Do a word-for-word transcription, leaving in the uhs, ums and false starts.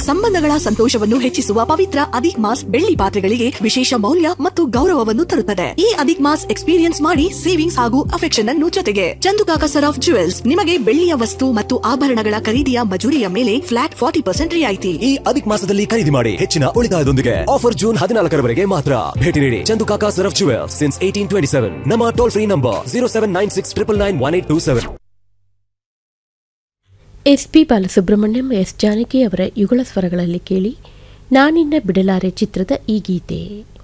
ಸಂಬಂಧಗಳ ಸಂತೋಷವನ್ನು ಹೆಚ್ಚಿಸುವ ಪವಿತ್ರ ಅಧಿಕ್ ಮಾಸ್ ಬೆಳ್ಳಿ ಪಾತ್ರೆಗಳಿಗೆ ವಿಶೇಷ ಮೌಲ್ಯ ಮತ್ತು ಗೌರವವನ್ನು ತರುತ್ತದೆ. ಈ ಅಧಿಕ್ ಮಾಸ್ ಎಕ್ಸ್ಪೀರಿಯನ್ಸ್ ಮಾಡಿ ಸೇವಿಂಗ್ಸ್ ಹಾಗೂ ಅಫೆಕ್ಷನ್ ಅನ್ನು ಜೊತೆಗೆ ಚಂದುಕಾಕ ಸರ್ ಆಫ್ ಜುವೆಲ್ಸ್ ನಿಮಗೆ ಬೆಳ್ಳಿಯ ವಸ್ತು ಮತ್ತು ಆಭರಣಗಳ ಖರೀದಿಯ ಮಜೂರಿಯ ಮೇಲೆ ಫ್ಲಾಟ್ ಫಾರ್ಟಿ ಪರ್ಸೆಂಟ್ ರಿಯಾಯಿತಿ. ಈ ಅಧಿಕ್ ಮಾಸದಲ್ಲಿ ಖರೀದಿ ಮಾಡಿ ಹೆಚ್ಚಿನ ಉಳಿತಾಯದೊಂದಿಗೆ. ಆಫರ್ ಜೂನ್ ಹದಿನಾಲ್ಕರವರೆಗೆ ಮಾತ್ರ. ಭೇಟಿ ನೀಡಿ Chandukaka sir of jewels since eighteen twenty seven. ನಮ್ಮ toll free number zero seven nine six triple nine one eight two seven. S P Balasubrahmanyam, S Janaki ಅವರ ಯುಗಳ ಸ್ವರಗಳಲ್ಲಿ ಕೇಳಿ ನಾನಿನ್ನ ಬಿಡಲಾರೆ ಚಿತ್ರದ ಈ ಗೀತೆ.